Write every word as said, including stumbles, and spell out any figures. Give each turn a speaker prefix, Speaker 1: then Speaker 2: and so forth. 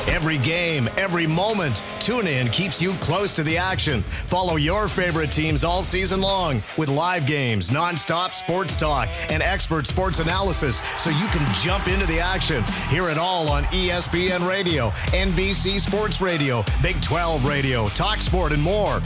Speaker 1: Every game, every moment, TuneIn keeps you close to the action. Follow your favorite teams all season long with live games, nonstop sports talk, and expert sports analysis so you can jump into the action. Hear it all on E S P N Radio, N B C Sports Radio, Big twelve Radio, TalkSport, and more.